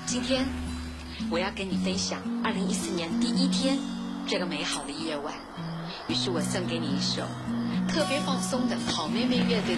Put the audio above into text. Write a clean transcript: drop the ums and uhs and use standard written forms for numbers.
今天我要跟你分享2014年第一天这个美好的夜晚，于是我送给你一首特别放松的好妹妹乐队